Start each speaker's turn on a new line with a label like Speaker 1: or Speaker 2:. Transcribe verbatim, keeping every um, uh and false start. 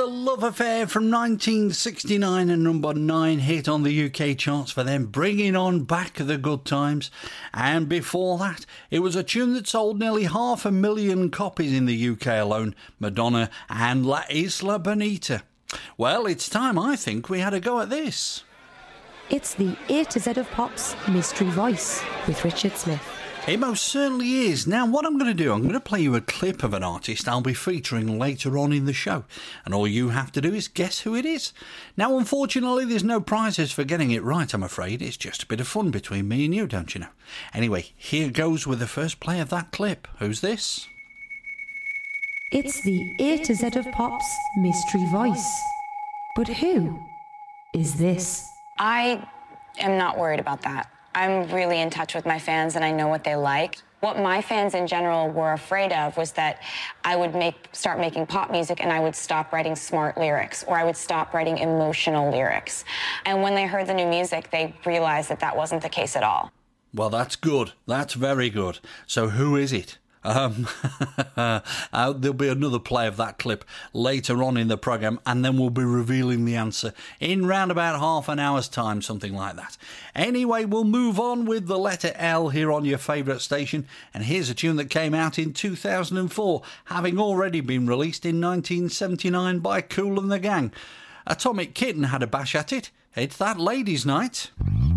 Speaker 1: Love Affair from nineteen sixty-nine, and number nine hit on the U K charts for them, bringing on back the good times. And before that, it was a tune that sold nearly half a million copies in the U K alone, Madonna and La Isla Bonita. Well, it's time, I think, we had a go at this.
Speaker 2: It's the A to Z of Pop's Mystery Voice with Richard Smith.
Speaker 1: It most certainly is. Now, what I'm going to do, I'm going to play you a clip of an artist I'll be featuring later on in the show. And all you have to do is guess who it is. Now, unfortunately, there's no prizes for getting it right, I'm afraid. It's just a bit of fun between me and you, don't you know? Anyway, here goes with the first play of that clip. Who's this?
Speaker 2: It's the A to Z of Pop's Mystery Voice. But who is this?
Speaker 3: I am not worried about that. I'm really in touch with my fans and I know what they like. What my fans in general were afraid of was that I would make start making pop music and I would stop writing smart lyrics, or I would stop writing emotional lyrics. And when they heard the new music, they realized that that wasn't the case at all.
Speaker 1: Well, that's good. That's very good. So who is it? Um, uh, there'll be another play of that clip later on in the programme, and then we'll be revealing the answer in round about half an hour's time, something like that. Anyway, we'll move on with the letter L here on your favourite station, and here's a tune that came out in two thousand four, having already been released in nineteen seventy-nine by Kool and the Gang. Atomic Kitten had a bash at it. It's that Ladies' Night.